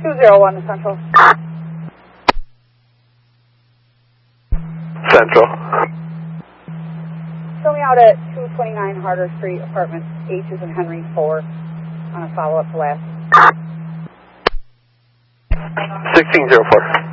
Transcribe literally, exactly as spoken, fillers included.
two zero one to Central. Central. Show me out at two twenty-nine Harder Street, apartment H is in Henry four on a follow-up to last. sixteen zero four.